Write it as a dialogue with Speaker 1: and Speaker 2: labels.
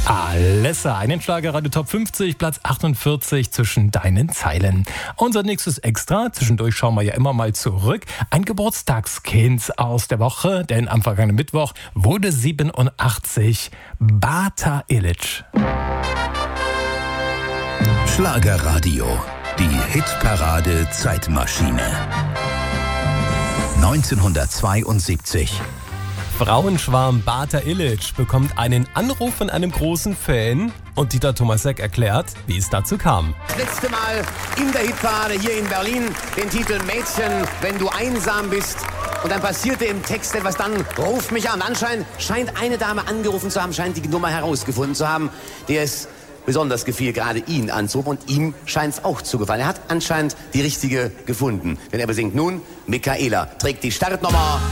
Speaker 1: Alessa, einen Schlager Radio Top 50, Platz 48 zwischen deinen Zeilen. Unser nächstes Extra, zwischendurch schauen wir ja immer mal zurück, ein Geburtstagskind aus der Woche, denn am vergangenen Mittwoch wurde 87 Bata Illich.
Speaker 2: Schlagerradio, die Hitparade Zeitmaschine. 1972.
Speaker 3: Frauenschwarm Bata Illich bekommt einen Anruf von einem großen Fan und Dieter Thomasek erklärt, wie es dazu kam.
Speaker 4: Das letzte Mal in der Hitparade hier in Berlin den Titel Mädchen, wenn du einsam bist. Und dann passierte im Text etwas, dann ruf mich an. Anscheinend scheint eine Dame angerufen zu haben, scheint die Nummer herausgefunden zu haben, der es besonders gefiel, gerade ihn anzurufen. Und ihm scheint es auch zu gefallen. Er hat anscheinend die richtige gefunden. Denn er besingt nun, Michaela trägt die Startnummer